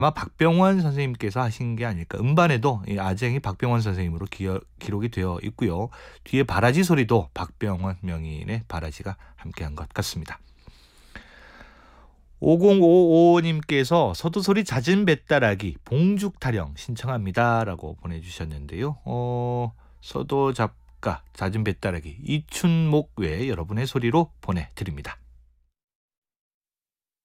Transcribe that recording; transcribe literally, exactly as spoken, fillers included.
아마 박병원 선생님께서 하신 게 아닐까. 음반에도 이 아쟁이 박병원 선생님으로 기어, 기록이 되어 있고요. 뒤에 바라지 소리도 박병원 명인의 바라지가 함께한 것 같습니다. 오공오오님께서 서도소리 잦은 뱃따라기 봉죽 타령 신청합니다 라고 보내주셨는데요. 어, 서도 잡가 잦은 뱃따라기 이춘목 외 여러분의 소리로 보내드립니다.